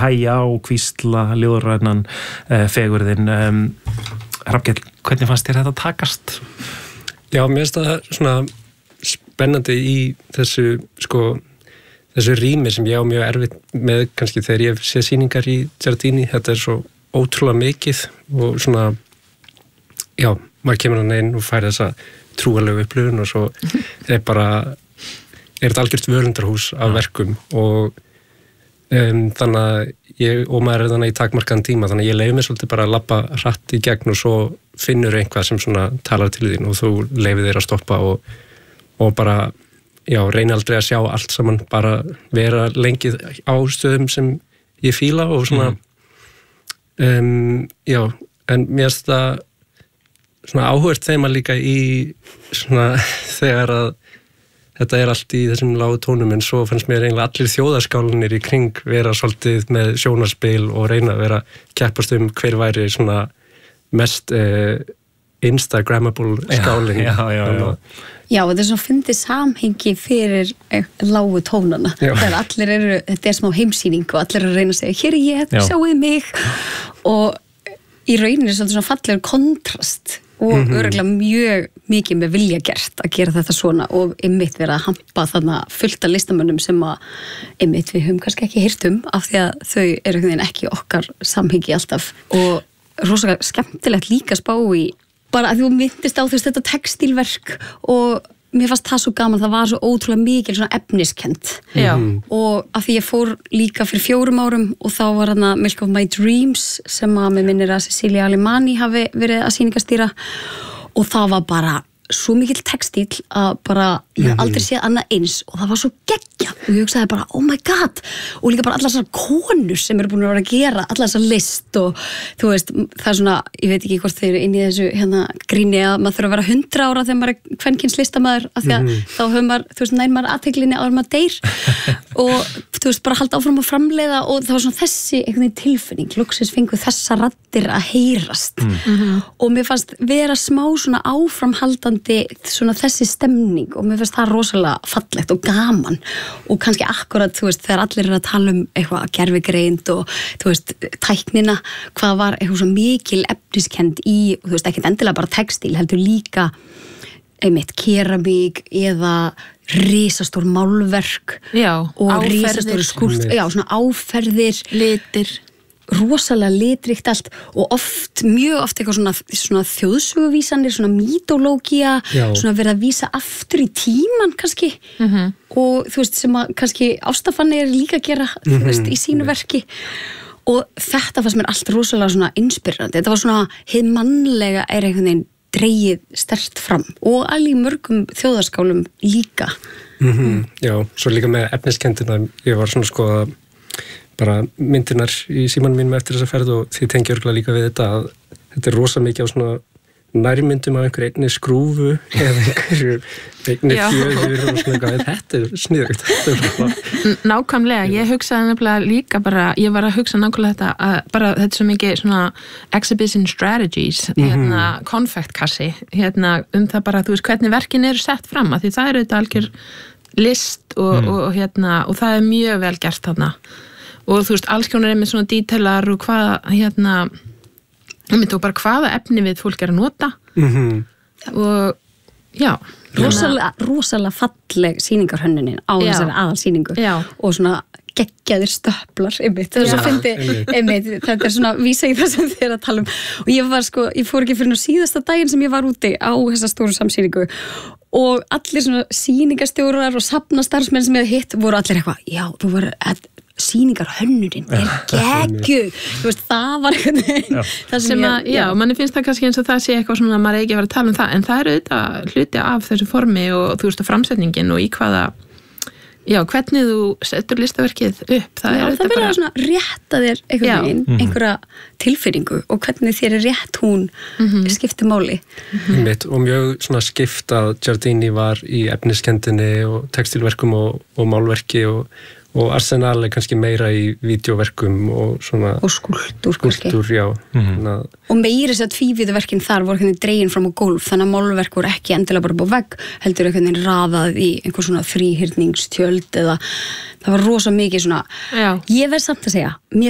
hægja á, hvísla, ljóðrænan, fegurðin. Hrafnkell, hvernig fannst þér þetta takast? Já, mér finnst það svona spennandi í þessu rými sem ég á mjög erfitt með kannski þegar ég sé sýningar í Giardini. Þetta svo ótrúlega mikið og svona, já, maður kemur hann inn og fær þessa trúarlegu upplifun og svo þetta algjört völundarhús af verkum og þannig að og maður þannig í takmarkaðan tíma, þannig að ég leyfi mér svolítið bara að labba hratt í gegn og svo finnur einhvað sem svona talar til þín og þú leyfir þér að stoppa og bara, já, reyni aldrei að sjá allt saman, bara vera lengi á stöðum sem ég fíla og svona já, en mér finnst það svona áhugavert þema líka í svona þegar að þetta allt í þessum lágu tónum en svo fannst mér eiginlega allir þjóðaskálanir í kring vera svolítið með sjónarspil og reyna að vera keppast hver væri svona mest Instagrammable skálinn. Já, þetta svona fyndið samhengi fyrir lágu tónana. Þegar allir þetta smá heimsýning og allir að reyna að segja, hér ég, sjáuð mig og í rauninni svolítið svona fallegur kontrast og örugglega mjög mikið með vilja gert að gera þetta svona og einmitt vera að hampa þarna fullt af listamönnum sem að einmitt við höfum kannski ekki heyrt af því að þau eru ekki okkar samhengi alltaf og rosalega skemmtilegt líka spá í bara að þú myndist á þetta textílverk og mér fannst það svo gaman, það var svo ótrúlega mikil svona efniskend og að því ég fór líka fyrir 4 árum og þá var þarna Milk of My Dreams sem að mig minnir að Cecilia Alemani hafi verið að sýningastýra og það var bara svo mikill textíl að bara ég hef aldrei séð annað eins og það var svo geggjað og ég hugsaði bara, oh my god og líka bara allar þessar konur sem eru búin að vera að gera allar þessar list og þú veist, það er svona, ég veit ekki hvort þeir eru inn í þessu gríni að maður þurfa að vera 100 ára þegar maður er kvenkyns listamaður af því að þá höfum maður, þú veist, nær maður athyglinni áður maður deyr og þú veist, bara halda áfram að framleiða og það var svona þessi einhvern veginn tilfinning, loksins fengu þessa raddir að heyrast og mér fannst vera smá svona áframhaldandi svona þessi stemning og mér finnst það rosalega fallegt og gaman og kannski akkurat, þú veist, þegar allir eru að tala eitthvað gervigreind og þú veist, tæknina, hvað var eitthvað svo mikil efniskend í, þú veist, ekkert endilega bara textíl, heldur líka einmitt keramík eða risastór málverk og risastór skúlptúrar, já, svona áferðir, litir rosalega litríkt allt og mjög oft eitthvað svona þjóðsöguvísanir, svona mítólógía, svona verið að vísa aftur í tíman kannski og þú veist sem að kannski Ástafanni líka að gera, þú veist, í sínu verki og þetta fannst mér allt rosalega svona inspirerandi, þetta var svona hið mannlega einhvern veginn dregið sterkt fram og alveg í mörgum þjóðarskálum líka. Já, svo líka með efniskendina, ég var svona skoða bara myndirnar í símanum mínum eftir þessa ferð og því tengi örgulega líka við þetta að þetta rosa mikið á svona nærmyndum af einhver einni skrúfu eða einhverju einni fjöður og svona þetta sniðugt Nákvæmlega, ég hugsaði nefnilega líka bara, ég var að hugsa nákvæmlega þetta að bara þetta er svo mikið svona exhibition strategies, konfektkassi, það bara, þú veist, hvernig verkin eru sett fram, að því það eru þetta algjör list og það er mjög vel gert þarna og þú veist, alls konar er með svona dítelar og hvaða og bara hvaða efni við fólk er að nota og já rosalega falleg sýningarhönnunin á þessari aðalsýningu og svona geggjaðir stöplar einmitt, þetta er svona vísa í það sem þið er að tala og ég fór ekki fyrir síðasta daginn sem ég var úti á þessa stóru samsýningu og allir svona sýningarstjórar og safnastarfsmenn sem ég hef hitt voru allir eitthvað, já, þú voru sýningarhönnunin geggjuð, þú veist, það var það sem manni finnst það kannski eins og það sé eitthvað svona að maður ekki að vera að tala um það en það eru auðvitað hluti af þessu formi og þú veist, framsetningin og í hvaða hvernig þú setur listaverkið upp það verður að svona rétta þér einhverja tilfinningu og hvernig þér er rétt hún skiptir máli og mjög svona skipt að Giardini var í efniskendinni og textilverkum og málverki og Arsenal er kannski meira í vídeóverkum og svona og skúlptúr já og meira þess að tvívíðuverkin þar voru dregin fram á gólf þannig að málverk voru ekki endilega bara á vegg heldur einhvern veginn raðað í einhver svona þríhyrningstjöld eða það var rosa mikið svona ég verð samt að segja, mér